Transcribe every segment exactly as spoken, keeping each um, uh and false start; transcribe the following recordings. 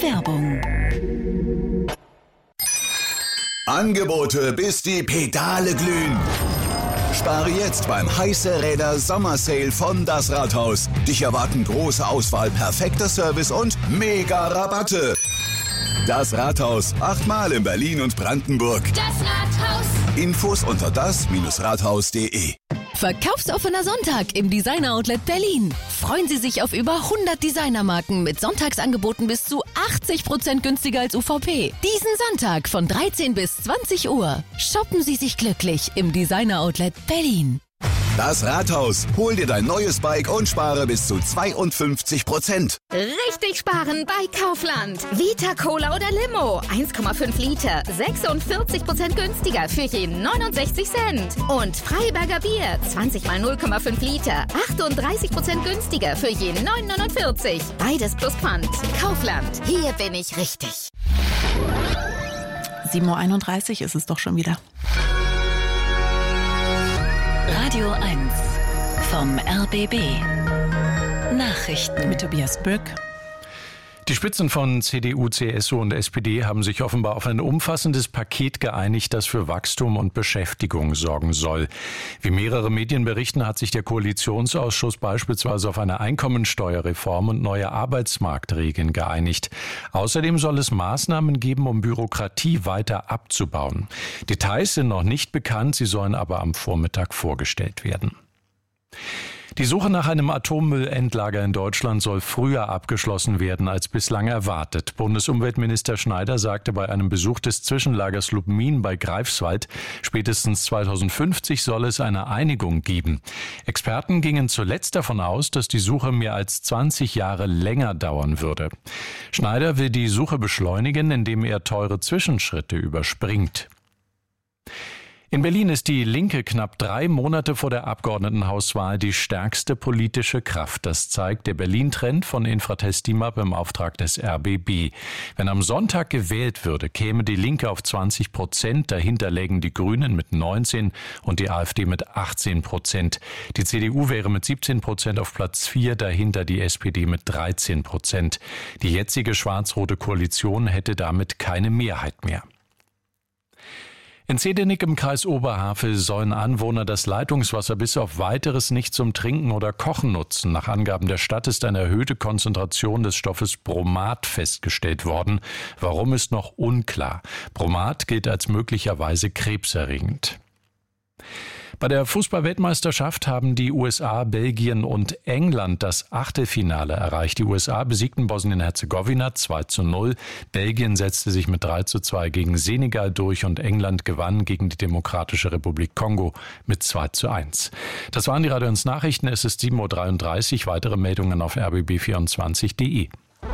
Werbung. Angebote, bis die Pedale glühen. Spare jetzt beim Heiße Räder Sommersale von Das Rathaus. Dich erwarten große Auswahl, perfekter Service und mega Rabatte. Das Rathaus, achtmal in Berlin und Brandenburg. Das Rathaus. Infos unter das Rathaus punkt de. Verkaufsoffener Sonntag im Designer Outlet Berlin. Freuen Sie sich auf über hundert Designermarken mit Sonntagsangeboten bis zu achtzig Prozent günstiger als U V P. Diesen Sonntag von dreizehn bis zwanzig Uhr. Shoppen Sie sich glücklich im Designer Outlet Berlin. Das Rathaus. Hol dir dein neues Bike und spare bis zu zweiundfünfzig Prozent. Richtig sparen bei Kaufland. Vita Cola oder Limo. eins Komma fünf Liter. sechsundvierzig Prozent günstiger für je neunundsechzig Cent. Und Freiberger Bier. zwanzig mal null Komma fünf Liter. achtunddreißig Prozent günstiger für je neun neunundvierzig. Beides plus Pfand. Kaufland. Hier bin ich richtig. sieben Uhr einunddreißig ist es doch schon wieder. Radio eins vom R B B. Nachrichten Mit Tobias Böck. Die Spitzen von C D U, C S U und S P D haben sich offenbar auf ein umfassendes Paket geeinigt, das für Wachstum und Beschäftigung sorgen soll. Wie mehrere Medien berichten, hat sich der Koalitionsausschuss beispielsweise auf eine Einkommensteuerreform und neue Arbeitsmarktregeln geeinigt. Außerdem soll es Maßnahmen geben, um Bürokratie weiter abzubauen. Details sind noch nicht bekannt, sie sollen aber am Vormittag vorgestellt werden. Die Suche nach einem Atommüllendlager in Deutschland soll früher abgeschlossen werden als bislang erwartet. Bundesumweltminister Schneider sagte bei einem Besuch des Zwischenlagers Lubmin bei Greifswald, spätestens zweitausendfünfzig soll es eine Einigung geben. Experten gingen zuletzt davon aus, dass die Suche mehr als zwanzig Jahre länger dauern würde. Schneider will die Suche beschleunigen, indem er teure Zwischenschritte überspringt. In Berlin ist die Linke knapp drei Monate vor der Abgeordnetenhauswahl die stärkste politische Kraft. Das zeigt der Berlin-Trend von Infratest DIMAP im Auftrag des R B B. Wenn am Sonntag gewählt würde, käme die Linke auf zwanzig Prozent. Dahinter lägen die Grünen mit neunzehn und die AfD mit achtzehn Prozent. Die C D U wäre mit siebzehn Prozent auf Platz vier, dahinter die S P D mit dreizehn Prozent. Die jetzige schwarz-rote Koalition hätte damit keine Mehrheit mehr. In Zehdenick im Kreis Oberhavel sollen Anwohner das Leitungswasser bis auf Weiteres nicht zum Trinken oder Kochen nutzen. Nach Angaben der Stadt ist eine erhöhte Konzentration des Stoffes Bromat festgestellt worden. Warum ist noch unklar. Bromat gilt als möglicherweise krebserregend. Bei der Fußball-Weltmeisterschaft haben die U S A, Belgien und England das Achtelfinale erreicht. Die U S A besiegten Bosnien-Herzegowina zwei zu null. Belgien setzte sich mit drei zu zwei gegen Senegal durch und England gewann gegen die Demokratische Republik Kongo mit zwei zu eins. Das waren die Radio eins Nachrichten. Es ist sieben Uhr dreiunddreißig. Weitere Meldungen auf r b b vierundzwanzig punkt de.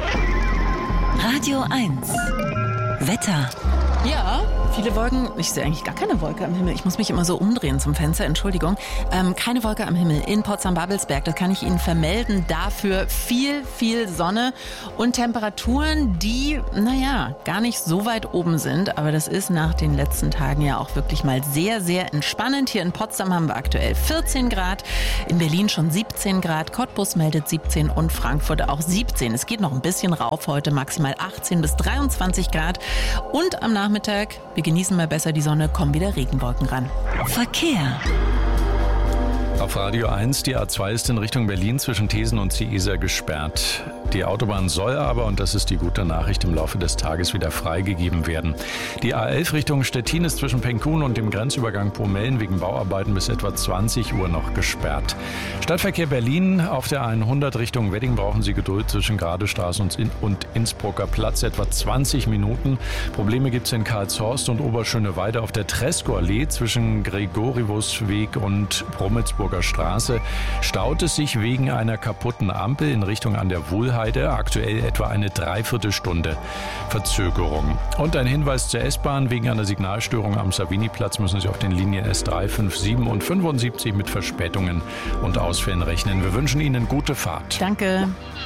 Radio eins Wetter. Ja, viele Wolken. Ich sehe eigentlich gar keine Wolke am Himmel. Ich muss mich immer so umdrehen zum Fenster, Entschuldigung. Ähm, keine Wolke am Himmel in Potsdam-Babelsberg, das kann ich Ihnen vermelden. Dafür viel, viel Sonne und Temperaturen, die, naja, gar nicht so weit oben sind. Aber das ist nach den letzten Tagen ja auch wirklich mal sehr, sehr entspannend. Hier in Potsdam haben wir aktuell vierzehn Grad, in Berlin schon siebzehn Grad, Cottbus meldet siebzehn und Frankfurt auch siebzehn. Es geht noch ein bisschen rauf heute, maximal achtzehn bis dreiundzwanzig Grad. Und am Nachmittag, wir genießen mal besser die Sonne, kommen wieder Regenwolken ran. Verkehr. Auf Radio eins, die A zwei ist in Richtung Berlin zwischen Thesen und Ciesa gesperrt. Die Autobahn soll aber, und das ist die gute Nachricht, im Laufe des Tages wieder freigegeben werden. Die A elf Richtung Stettin ist zwischen Penkun und dem Grenzübergang Pomellen wegen Bauarbeiten bis etwa zwanzig Uhr noch gesperrt. Stadtverkehr Berlin auf der hundert Richtung Wedding brauchen Sie Geduld zwischen Gradestraße und Innsbrucker Platz, etwa zwanzig Minuten. Probleme gibt es in Karlshorst und Oberschöneweide auf der Tresco-Allee zwischen Gregoriusweg und Rummelsburger Straße. Staut es sich wegen einer kaputten Ampel in Richtung an der Wuhlheide. Aktuell etwa eine Dreiviertelstunde Verzögerung. Und ein Hinweis zur S-Bahn. Wegen einer Signalstörung am Saviniplatz müssen Sie auf den Linien S drei, fünf, sieben und fünfundsiebzig mit Verspätungen und Ausfällen rechnen. Wir wünschen Ihnen gute Fahrt. Danke.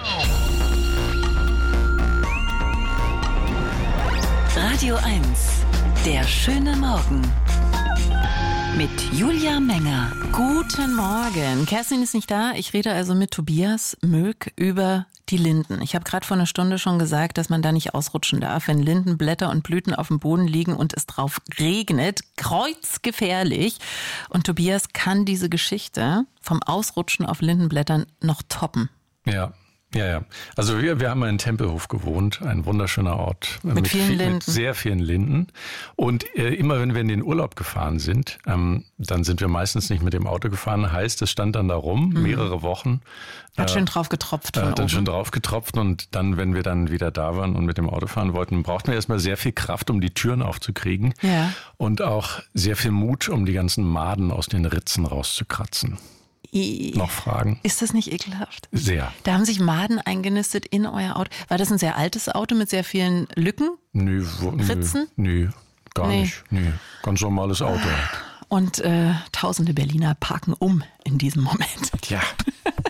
Radio eins. Der schöne Morgen. Mit Julia Menger. Guten Morgen. Kerstin ist nicht da. Ich rede also mit Tobias Möck über Die Linden. Ich habe gerade vor einer Stunde schon gesagt, dass man da nicht ausrutschen darf, wenn Lindenblätter und Blüten auf dem Boden liegen und es drauf regnet. Kreuzgefährlich. Und Tobias kann diese Geschichte vom Ausrutschen auf Lindenblättern noch toppen. Ja. Ja, ja. Also wir, wir haben in Tempelhof gewohnt, ein wunderschöner Ort. Mit, mit vielen viel, Linden. Mit sehr vielen Linden. Und äh, immer wenn wir in den Urlaub gefahren sind, ähm, dann sind wir meistens nicht mit dem Auto gefahren. Heißt, es stand dann da rum, mhm. mehrere Wochen. Hat äh, schön drauf getropft. Äh, von hat dann oben. schön drauf getropft und dann, wenn wir dann wieder da waren und mit dem Auto fahren wollten, brauchten wir erstmal sehr viel Kraft, um die Türen aufzukriegen. Ja. Und auch sehr viel Mut, um die ganzen Maden aus den Ritzen rauszukratzen. Noch Fragen? Ist das nicht ekelhaft? Sehr. Da haben sich Maden eingenistet in euer Auto. War das ein sehr altes Auto mit sehr vielen Lücken? Nö, wo, Ritzen? Nö, nö gar nee. nicht. Nö, ganz normales Auto. Und äh, tausende Berliner parken um in diesem Moment. Ja.